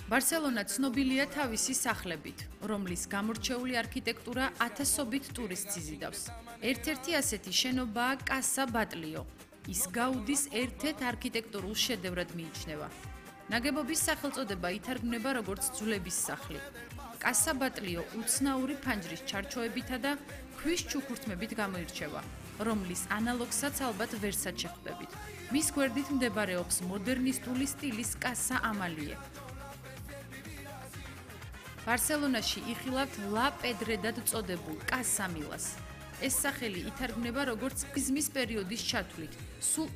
ბარსელონა ცნობილია თავისი სახლებით, რომლის გამორჩეული არქიტექტურა ათასობით ტურისტს იზიდავს. ერთ-ერთი ასეთი შენობაა კასა ბატლიო. ის გაუდის ერთ-ერთ არქიტექტურულ შედევრად მიიჩნევა. ნაგებობის სახელწოდება ითარგმნება როგორც ძვლების სახლი. კასა ბატლიო უცნაური ფანჯრის ჩარჩოებითა და ქვის ჩუქურთმებით გამოირჩევა, რომლის ანალოგსაც ალბათ ვერსად შეხვდებით. მის გვერდით მდებარეობს მოდერნისტული სტილის კასა ამალიე. ბარსელონაში იხილავთ ლა პედრედად წოდებულ კასა მილას. ეს სახელი ითარგმნება როგორც გზმის პერიოდის ჩათვლით. სულ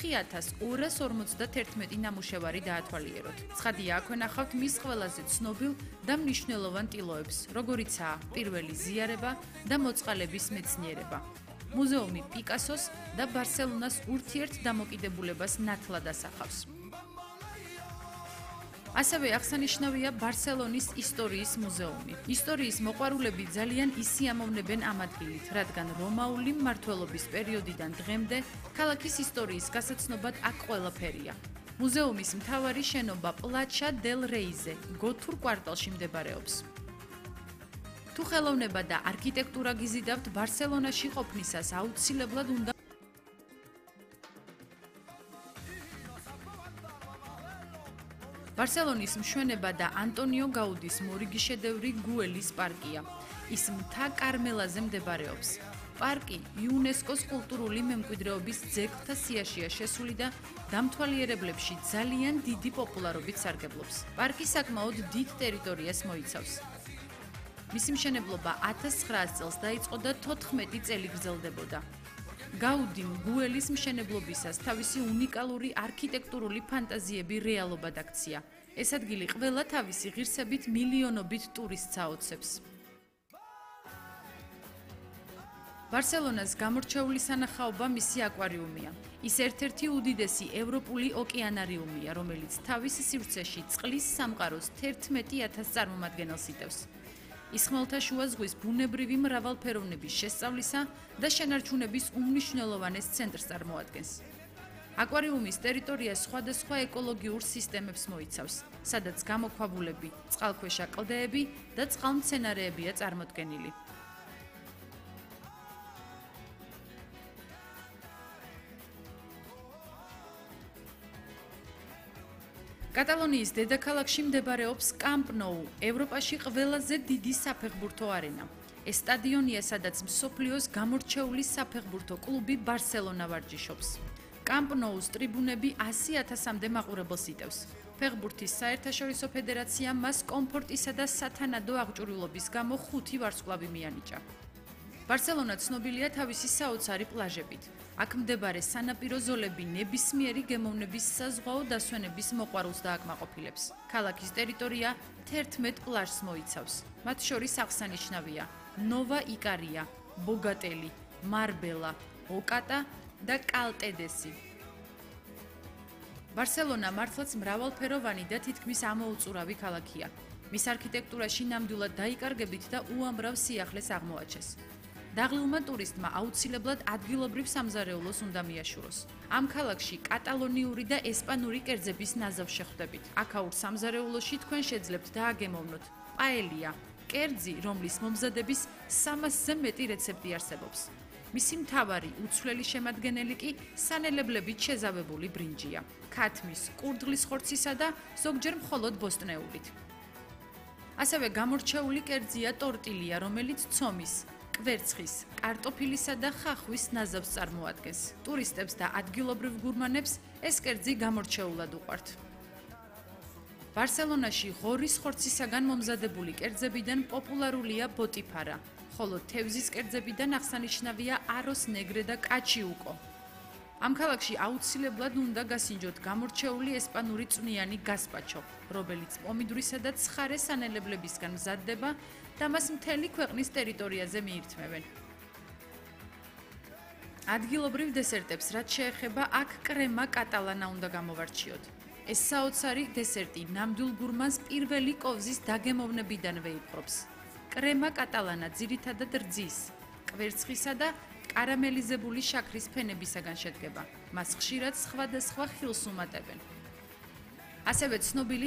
4251 ნამუშევარი დაათვალიეროთ. ცხადია, აქვე ნახავთ მის ყველაზე ცნობილ და მნიშვნელოვან ტილოებს, როგორიცაა პირველი ზიარება და მოწყალების მეცნიერება. მუზეუმი პიკასოს და ბარსელონას ურთიერთდამოკიდებულებას ნათლად ასახავს. ასევე აღსანიშნავია ბარსელონის ისტორიის მუზეუმი. ისტორიის მოყვარულები ძალიან ისიამოვნებენ ამ ადგილით, რადგან რომაული მმართველობის პერიოდიდან დღემდე ქალაქის ისტორიის გასაცნობად აქ ყველაფერია. მუზეუმის მთავარი შენობა პლაჩა დელ რეიზე, გოთურ კვარტალში მდებარეობს. თუ ხელოვნება და არქიტექტურა გიზიდავთ, ბარსელონაში ყოფნისას აუცილებლად უნდა ბარსელონის მშვენება და ანტონიო გაუდის მორიგი შედევრი გუელის პარკია. ის მთა კარმელაზე მდებარეობს. პარკი იუნესკოს კულტურული მემკვიდრეობის ძეგლთა სიაშია შესული და დამთვალიერებლებში ძალიან დიდი პოპულარობით სარგებლობს. პარკი საკმაოდ დიდ ტერიტორიას მოიცავს. მისი მშენებლობა 1900 წელს დაიწყო და 14 წელი გრძელდებოდა. გაუდიმ გუელის მშენებლობისას თავისი უნიკალური არქიტექტურული ფანტაზიები რეალობად აქცია. ეს ადგილი ყველა თავისი ღირსებით მილიონობით ტურისტს აოცებს. ბარსელონას გამორჩეული სანახაობა მისი აკვარიუმია. ის ერთ-ერთი უდიდესი ევროპული ოკეანარიუმია, რომელიც თავის სივრცეში წყლის სამყაროს 11,000 წარმომადგენელს იტევს. ის ხმელთაშუა ზღვის ბუნებრივი მრავალფეროვნების შესწავლისა და შენარჩუნების უმნიშვნელოვანეს ცენტრს წარმოადგენს. აკვარიუმის ტერიტორია სხვადასხვა ეკოლოგიურ სისტემებს მოიცავს, სადაც გამოქვაბულები, წყალქვეშა კლდეები და წყალმცენარეებია წარმოდგენილი. კატალონიის დედაქალაქში მდებარეობს კამპ ნოუ, ევროპაში ყველაზე დიდი საფეხბურთო არენა. ეს სტადიონია, სადაც მსოფლიოს გამორჩეული საფეხბურთო კლუბი ბარსელონა ვარჯიშობს. კამპ ნოუს ტრიბუნები 100,000-მდე მაყურებელს იტევს. ფეხბურთის საერთაშორისო ფედერაციამ მას კომფორტისა და სათანადო აღჭურვილობის გამო 5 ვარსკვლავი მიანიჭა. ბარსელონა ცნობილია თავისი საოცარი პლაჟებით. აქ მდებარე სანაპირო ზოლები ნებისმიერი გემოვნების საზღვაო დასვენების მოყვარულს დააკმაყოფილებს. ქალაქის ტერიტორია 11 პლაჟს მოიცავს. მათ შორის აღსანიშნავია ნოვა იკარია, ბოგატელი, მარბელა, ოკატა და კალტედესი. ბარსელონა მართლაც მრავალფეროვანი და თითქმის ამოუწურავი ქალაქია. მის არქიტექტურაში ნამდვილად დაიკარგებით და უამრავ სიახლეს აღმოაჩეს. დაღლილმა ტურისტმა აუცილებლად ადგილობრივ სამზარეულოს უნდა მიაშუროს. ამ ქალაქში კატალონიური და ესპანური კერძების ნაზავს შეხვდებით. აქაურ სამზარეულოში თქვენ შეძლებთ დააგემოვნოთ პაელია, კერძი, რომლის მომზადების 300-ზე მეტი რეცეპტი არსებობს. მისი მთავარი უცვლელი შემადგენელი კი სანელებლებით შეზავებული ბრინჯია, ქათმის, კურდღლის ხორცისა და ზოგჯერ მხოლოდ ბოსტნეულით. ასევე გამორჩეული კერძია ტორტილია, რომელიც ცომის, კვერცხის, კარტოფილისა და ხახვის ნაზავს წარმოადგენს. ტურისტებს და ადგილობრივ გურმანებს ეს კერძი გამორჩეულად უყვართ. ბარსელონაში ღორის ხორცისაგან მომზადებული კერძებიდან პოპულარულია ბოტიფარა, ხოლო თევზის კერძებიდან აღსანიშნავია აროს ნეგრე და კაჩიუკო. ამ ქალაქში აუცილებლად უნდა გასინჯოთ გამორჩეული ესპანური წვნიანი გასპაჩო, რომელიც პომიდვრისა და ცხარე სანელებლებისგან მზადდება და მას მთელი ქვეყნის ტერიტორიაზე მიირთმევენ. ადგილობრივ დესერტებს, რაც შეეხება, აქ კრემა კატალანა უნდა გამოვარჩიოთ. ეს საოცარი დესერტი ნამდვილ გურმანს პირველი კოვზის დაგემოვნებიდანვე იპყრობს. კრემა კატალანა ძირითადად რძის, კვერცხისა და კარამელიზებული შაქრის ფენებისაგან შედგება. მას ხშირად სხვადასხვა ხილს უმატებენ. ასევე ცნობილი